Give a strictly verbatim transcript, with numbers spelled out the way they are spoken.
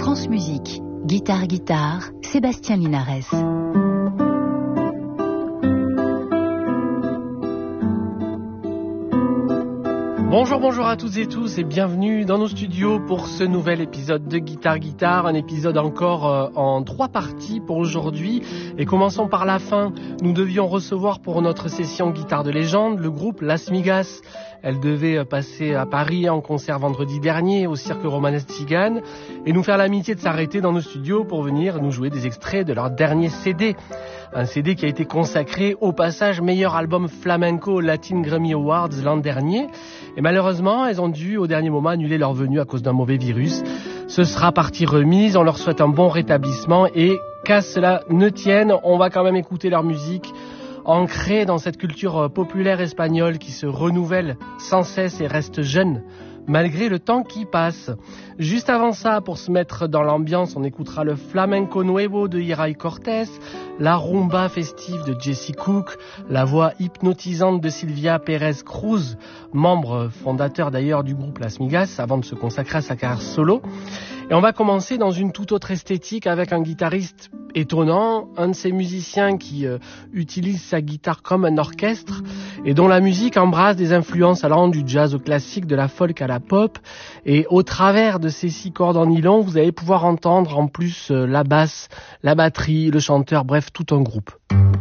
France Musique, Guitare Guitare, Sébastien Linares. Bonjour, bonjour à toutes et tous et bienvenue dans nos studios pour ce nouvel épisode de Guitare Guitare, un épisode encore euh, en trois parties pour aujourd'hui. Et commençons par la fin. Nous devions recevoir pour notre session Guitare de légende le groupe Las Migas. Elle devait passer à Paris en concert vendredi dernier au Cirque Romanesque Tzigane et nous faire l'amitié de s'arrêter dans nos studios pour venir nous jouer des extraits de leur dernier C D. Un C D qui a été consacré au passage meilleur album flamenco Latin Grammy Awards l'an dernier. Et malheureusement, elles ont dû au dernier moment annuler leur venue à cause d'un mauvais virus. Ce sera partie remise, on leur souhaite un bon rétablissement et qu'à cela ne tienne, on va quand même écouter leur musique ancrée dans cette culture populaire espagnole qui se renouvelle sans cesse et reste jeune, malgré le temps qui passe. Juste avant ça, pour se mettre dans l'ambiance, on écoutera le Flamenco Nuevo de Irai Cortés, la rumba festive de Jesse Cook, la voix hypnotisante de Silvia Pérez Cruz, membre fondateur d'ailleurs du groupe Las Migas, avant de se consacrer à sa carrière solo. Et on va commencer dans une toute autre esthétique avec un guitariste étonnant, un de ces musiciens qui euh, utilise sa guitare comme un orchestre et dont la musique embrasse des influences allant du jazz au classique, de la folk à la pop. Et au travers de ces six cordes en nylon, vous allez pouvoir entendre en plus euh, la basse, la batterie, le chanteur, bref, tout un groupe.